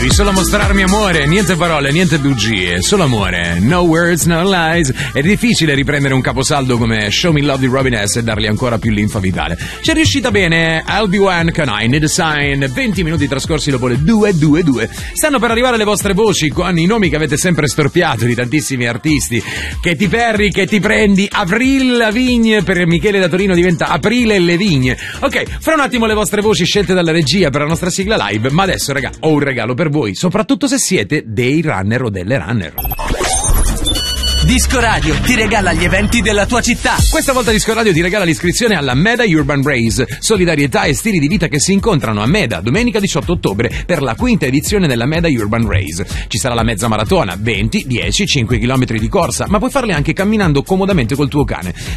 oggi, solo a mostrarmi amore, niente parole, niente bugie, solo amore, no words, no lies. È difficile riprendere un caposaldo come Show Me Love di Robin S e dargli ancora più linfa vitale. Ci è riuscita bene. I'll be one con I Need a Sign. 20 minuti trascorsi dopo le 2:22. Stanno per arrivare le vostre voci con i nomi che avete sempre storpiato di tantissimi artisti. Katy Perry, che ti prendi, Avril Lavigne, per Michele da Torino diventa Aprile e le Vigne. Ok, fra un attimo le vostre voci scelte dalla regia per la nostra sigla live, ma adesso raga, ho un regalo per voi, soprattutto se siete dei runner o delle runner. Disco Radio ti regala gli eventi della tua città. Questa volta Disco Radio ti regala l'iscrizione alla Meda Urban Race, solidarietà e stili di vita che si incontrano a Meda domenica 18 ottobre per la quinta edizione della Meda Urban Race. Ci sarà la mezza maratona, 20, 10, 5 km di corsa, ma puoi farle anche camminando comodamente col tuo cane.